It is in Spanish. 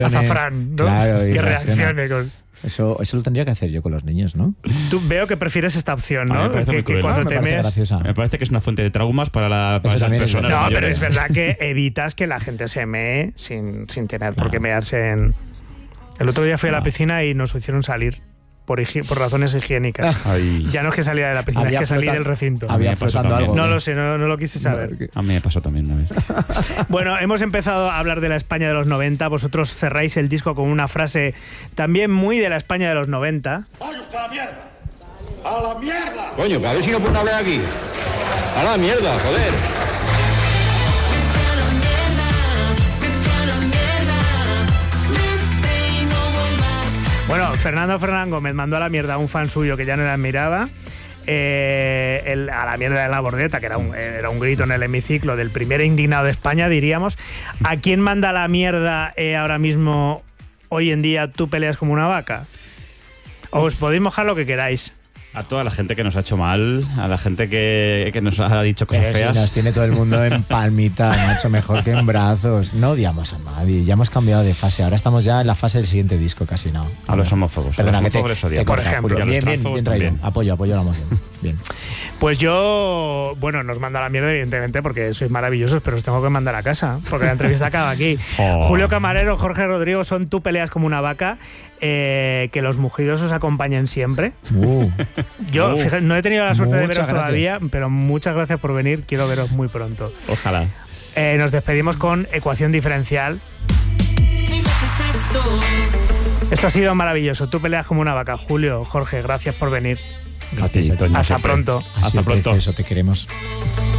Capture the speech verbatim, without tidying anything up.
azafrán, ¿no? Claro, y que reacciona. reaccione con... Eso, eso lo tendría que hacer yo con los niños, ¿no? Tú veo que prefieres esta opción, A mí ¿no? me parece Que, muy que cruel. cuando Ah, me te parece mees... graciosa. Me parece que es una fuente de traumas para, la, para Eso esas también es personas. verdad. No, pero mayores. es verdad que evitas que la gente se mee sin, sin tener por qué mearse en... El otro día fui a la piscina y nos hicieron salir por, higi- por razones higiénicas. Ay. Ya no es que saliera de la piscina, Había es que salí flota- del recinto. A mí Había me pasó flotando también. algo. No ¿no? lo sé, no, no lo quise saber. No, que- A mí me pasó también una vez. Bueno, hemos empezado a hablar de la España de los noventa. Vosotros cerráis el disco con una frase también muy de la España de los noventa. ¡Vaya usted a la mierda! ¡A la mierda! Coño, que a ver si no pueden hablar aquí. A la mierda, joder. Bueno, Fernando Fernán Gómez mandó a la mierda a un fan suyo que ya no le admiraba. Eh, el, a la mierda de la bordeta, que era un, era un grito en el hemiciclo del primer indignado de España, diríamos. ¿A quién manda a la mierda eh, ahora mismo, hoy en día, tú peleas como una vaca? Os podéis mojar lo que queráis. A toda la gente que nos ha hecho mal, a la gente que, que nos ha dicho cosas Pero si feas. nos tiene todo el mundo en palmita, macho, mejor que en brazos. No odiamos a nadie, ya hemos cambiado de fase. Ahora estamos ya en la fase del siguiente disco, casi no. A los homófobos. Perdona, a los que te, homófobos les odiamos. te corta, Por ejemplo, Julio. y a los Bien, bien, transfobos bien traído. también. Apoyo, apoyo la moción. Bien. Pues yo, bueno, nos manda a la mierda, evidentemente, porque sois maravillosos, pero os tengo que mandar a casa, porque la entrevista acaba aquí. Oh. Julio Camarero, Jorge Rodrigo, son tú peleas como una vaca, eh, que los mugidos os acompañen siempre. Uh, Yo, Uh, fíjate, no he tenido la suerte de muchas veros todavía, gracias. pero muchas gracias por venir, quiero veros muy pronto. Ojalá. Eh, nos despedimos con Ecuación Diferencial. Esto ha sido maravilloso, tú peleas como una vaca. Julio, Jorge, gracias por venir. gracias A ti, a ti. Toño, Hasta siempre. pronto. Ha Hasta sido pronto. precioso, te queremos.